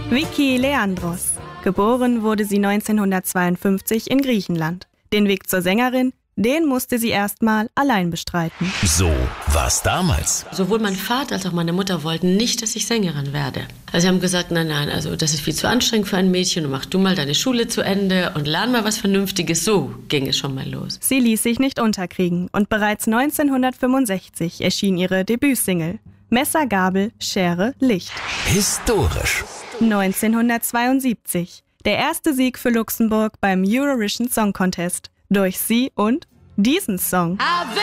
Vicky Leandros. Geboren wurde sie 1952 in Griechenland. Den Weg zur Sängerin, den musste sie erstmal allein bestreiten. So war's damals. Sowohl mein Vater als auch meine Mutter wollten nicht, dass ich Sängerin werde. Also sie haben gesagt, nein, also das ist viel zu anstrengend für ein Mädchen und mach du mal deine Schule zu Ende und lern mal was Vernünftiges. So ging es schon mal los. Sie ließ sich nicht unterkriegen und bereits 1965 erschien ihre Debütsingle Messer, Gabel, Schere, Licht. Historisch. 1972. Der erste Sieg für Luxemburg beim Eurovision Song Contest. Durch sie und diesen Song.